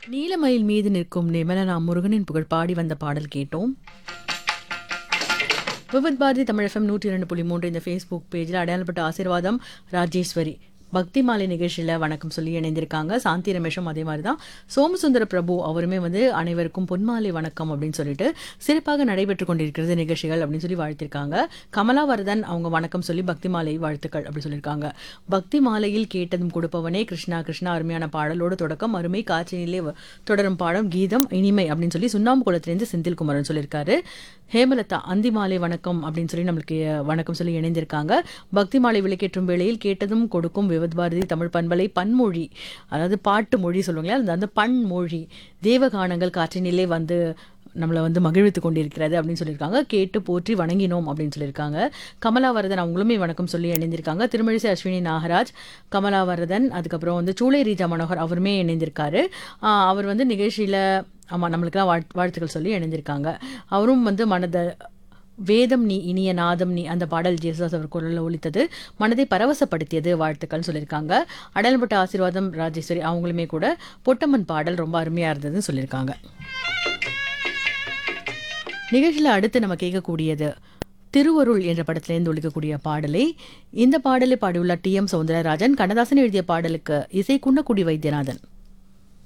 நீலமயில் மீது நிற்கும் நிமலனா முருகனின் புகழ் பாடி வந்த பாடல் கேட்டோம். விவித் பாரதி தமிழ் FM 102.3 இந்த ஃபேஸ்புக் பேஜில் அடையாளப்பட்ட ஆசீர்வாதம் ராஜேஸ்வரி பக்தி மாலை நிகழ்ச்சியில் வணக்கம் சொல்லி இணைந்திருக்காங்க. சாந்தி ரமேஷும் அதே மாதிரி தான். சோமசுந்தர பிரபு அவருமே அனைவருக்கும் பொன்மாலை வணக்கம் அப்படின்னு சொல்லிட்டு சிறப்பாக நடைபெற்று கொண்டிருக்கிறது நிகழ்ச்சிகள் அப்படின்னு சொல்லி வாழ்த்திருக்காங்க. கமலாவரதன் அவங்க வணக்கம் சொல்லி பக்தி மாலை வாழ்த்துக்கள் அப்படின்னு சொல்லியிருக்காங்க. பக்தி மாலையில் கேட்டதும் கொடுப்பவனே கிருஷ்ணா கிருஷ்ணா அருமையான பாடலோடு தொடக்கம் அருமை காட்சியிலே தொடரும் பாடம் கீதம் இனிமை அப்படின்னு சொல்லி சுண்ணாம்பு குளத்திலேருந்து செந்தில்குமாரன் சொல்லியிருக்காரு. ஹேமலதா அந்தி மாலை வணக்கம் அப்படின்னு சொல்லி நம்மளுக்கு வணக்கம் சொல்லி இணைந்திருக்காங்க. பக்தி மாலை விளக்கேற்றும் வேளையில் கேட்டதும் கொடுக்கும் விவித் பாரதி தமிழ் பண்பலை பன்மொழி, அதாவது பாட்டு மொழி சொல்லுவாங்களா, அந்த பன்மொழி தேவகானங்கள் காற்றினிலே நம்மளை மகிழ்வித்து கொண்டிருக்கிறது அப்படின்னு சொல்லியிருக்காங்க. கேட்டு போற்றி வணங்கினோம் அப்படின்னு சொல்லியிருக்காங்க. கமலாவரதன் அவங்களுமே வணக்கம் சொல்லி இணைந்திருக்காங்க. திருமழிசை அஸ்வினி நாகராஜ், கமலாவரதன், அதுக்கப்புறம் சூளை ரீஜா மனோகர் அவருமே இணைந்திருக்காரு. அவர் நிகழ்ச்சியில் நம்மளுக்கெல்லாம் வாழ்த்துக்கள் சொல்லி இணைந்திருக்காங்க. அவரும் மனத வேதம் நீ இனிய நாதம் நீ அந்த பாடல் ஜேசுதாஸ் அவர் குரலில் ஒலித்தது மனதை பரவசப்படுத்தியது வாழ்த்துக்கள் சொல்லியிருக்காங்க. அடையாளப்பட்ட ஆசீர்வாதம் ராஜேஸ்வரி அவங்களுமே கூட பொட்டம்மன் பாடல் ரொம்ப அருமையாக இருந்ததுன்னு சொல்லியிருக்காங்க. நிகழ்ச்சியில் அடுத்து நம்ம கேட்கக்கூடியது திருவருள் என்ற படத்திலேருந்து ஒழிக்கக்கூடிய பாடலை. இந்த பாடலை பாடியுள்ள TM சௌந்தரராஜன். கண்ணதாசன் எழுதிய பாடலுக்கு இசை குன்னக்குடி வைத்தியநாதன்.